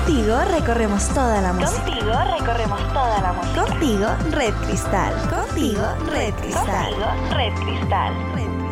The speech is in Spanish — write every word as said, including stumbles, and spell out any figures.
Contigo recorremos toda la música. Contigo recorremos toda la música. Contigo, Red Cristal. Contigo, Red Cristal. Contigo, Red Cristal. Red